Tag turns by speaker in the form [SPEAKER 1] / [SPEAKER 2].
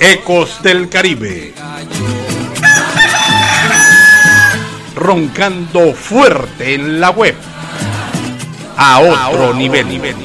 [SPEAKER 1] Ecos del Caribe. Roncando fuerte en la web. A otro nivel.